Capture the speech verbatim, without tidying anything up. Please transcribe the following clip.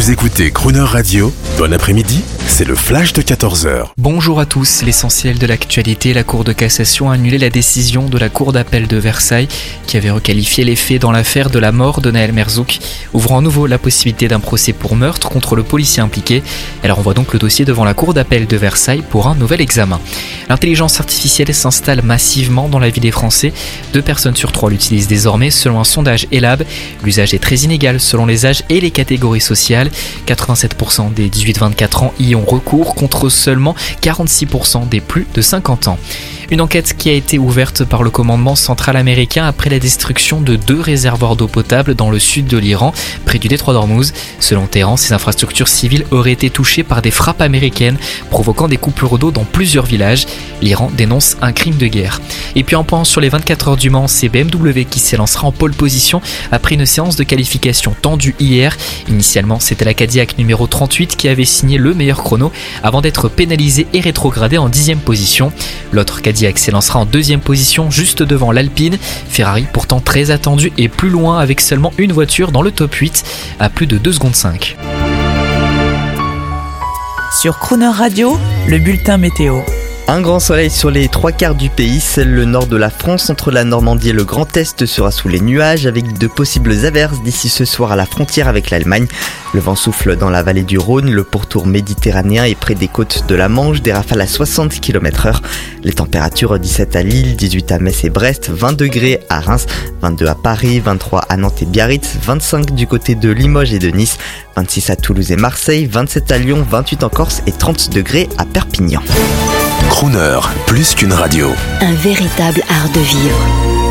Vous écoutez Crooner Radio, bon après-midi, c'est le flash de quatorze heures. Bonjour à tous, l'essentiel de l'actualité, la Cour de cassation a annulé la décision de la Cour d'appel de Versailles qui avait requalifié les faits dans l'affaire de la mort de Nahel Merzouk, ouvrant à nouveau la possibilité d'un procès pour meurtre contre le policier impliqué. Elle renvoie donc le dossier devant la Cour d'appel de Versailles pour un nouvel examen. L'intelligence artificielle s'installe massivement dans la vie des Français. Deux personnes sur trois l'utilisent désormais selon un sondage Elab. L'usage est très inégal selon les âges et les catégories sociales. quatre-vingt-sept pour cent des dix-huit à vingt-quatre ans y ont recours contre seulement quarante-six pour cent des plus de cinquante ans. Une enquête qui a été ouverte par le commandement central américain après la destruction de deux réservoirs d'eau potable dans le sud de l'Iran, près du détroit d'Ormuz. Selon Téhéran, ces infrastructures civiles auraient été touchées par des frappes américaines, provoquant des coupures d'eau dans plusieurs villages. L'Iran dénonce un crime de guerre. Et puis en point sur les vingt-quatre heures du Mans, c'est B M W qui s'élancera en pole position après une séance de qualification tendue hier. Initialement, c'était la Cadillac numéro trente-huit qui avait signé le meilleur chrono avant d'être pénalisée et rétrogradée en dixième position. L'autre Cadillac s'élancera en deuxième position juste devant l'Alpine. Ferrari pourtant très attendu et plus loin avec seulement une voiture dans le top huit à plus de deux secondes cinq. Sur Crooner Radio, le bulletin météo. Un grand soleil sur les trois quarts du pays, seul le nord de la France entre la Normandie et le Grand Est sera sous les nuages avec de possibles averses d'ici ce soir à la frontière avec l'Allemagne. Le vent souffle dans la vallée du Rhône, le pourtour méditerranéen et près des côtes de la Manche, des rafales à soixante kilomètres heure. Les températures dix-sept à Lille, dix-huit à Metz et Brest, vingt degrés à Reims, vingt-deux à Paris, vingt-trois à Nantes et Biarritz, vingt-cinq du côté de Limoges et de Nice, vingt-six à Toulouse et Marseille, vingt-sept à Lyon, vingt-huit en Corse et trente degrés à Perpignan. Crooner, plus qu'une radio. Un véritable art de vivre.